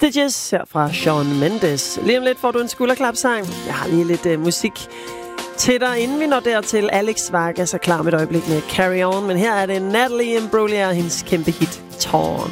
Stitches her fra Shawn Mendes. Lige om lidt får du en skulderklapsang. Jeg har lige lidt musik til dig, inden vi når dertil. Alex Vargas er klar med et øjeblik med Carry On. Men her er det Natalie Imbruglia og hendes kæmpe hit Torn.